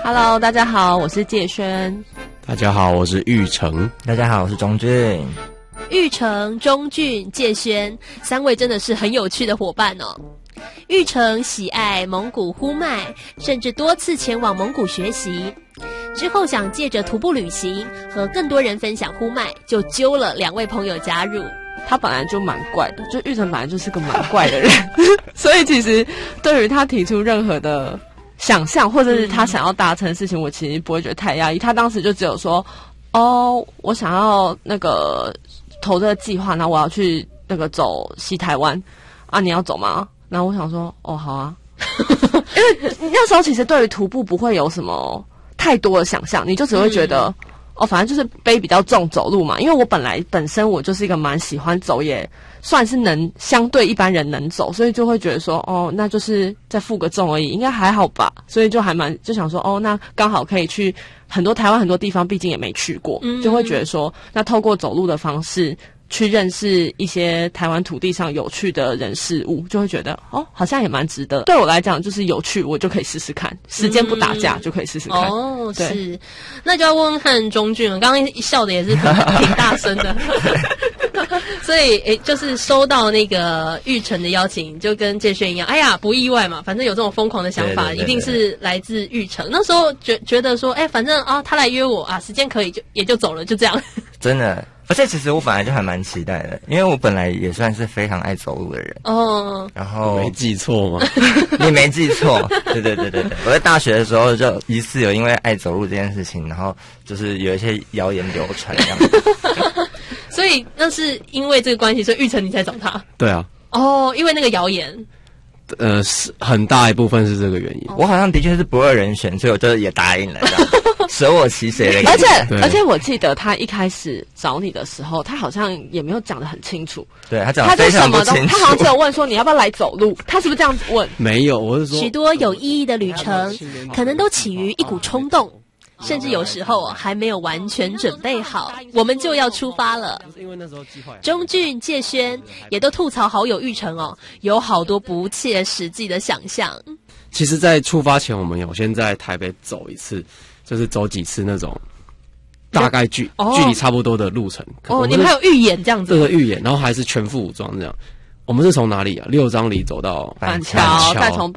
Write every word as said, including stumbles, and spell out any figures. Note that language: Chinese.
Hello， 大家好，我是介轩。 大家好，我是玉成。 大家好，我是钟俊。 玉成、钟俊、介轩三位真的是很有趣的伙伴哦。玉成喜爱蒙古呼麦，甚至多次前往蒙古学习。之后想借着徒步旅行和更多人分享呼麦，就揪了两位朋友加入。 他本来就蛮怪的，就玉成本来就是个蛮怪的人，所以其实对于他提出任何的想象或者是他想要达成的事情，我其实不会觉得太压抑。他当时就只有说，哦，我想要那个投这个计划，然后我要去那个走西台湾啊，你要走吗？然后我想说，哦，好啊，因为那时候其实对于徒步不会有什么太多的想象，你就只会觉得。嗯哦，反正就是背比较重走路嘛，因为我本来本身我就是一个蛮喜欢走，也算是能相对一般人能走，所以就会觉得说，哦，那就是再负个重而已，应该还好吧，所以就还蛮就想说，哦，那刚好可以去很多台湾很多地方，毕竟也没去过，嗯、就会觉得说，那透过走路的方式去认识一些台湾土地上有趣的人事物，就会觉得哦，好像也蛮值得。对我来讲，就是有趣，我就可以试试看，时间不打架、嗯、就可以试试看。 哦，是，那就要问问看钟俊了。刚刚笑的也是挺挺大声的，所以诶，就是收到那个玉成的邀请，就跟介轩一样，哎呀，不意外嘛，反正有这种疯狂的想法，对对对对，一定是来自玉成。那时候觉觉得说，哎，反正啊，他来约我啊，时间可以就也就走了，就这样。 真的。而且其实我本来就还蛮期待的，因为我本来也算是非常爱走路的人。哦，然后没记错吗？ 你没记错，对对对对对。我在大学的时候就疑似有因为爱走路这件事情，然后就是有一些谣言流传这样子。 所以那是因为这个关系，所以玉成你才找他。 对啊。 哦，因为那个谣言。 呃，是很大一部分是这个原因。 我好像的确是不二人选，所以我就也答应了，这样舍我其谁的感觉。 而且而且我记得他一开始找你的时候，他好像也没有讲得很清楚。 对，他讲得非常不清楚。 他好像只有问说你要不要来走路，他是不是这样子问？ 没有，我是说许多有意义的旅程，可能都起于一股冲动。甚至有时候还没有完全准备好，我们就要出发了。钟俊、介轩也都吐槽好友玉成哦，有好多不切实际的想象。 其实在出发前我们有先在台北走一次，就是走几次那种大概距、哦、距离差不多的路程。 哦，你们还有预演这样子？ 这个预演，然后还是全副武装这样。我们是从哪里啊？六张犁走到板桥，再从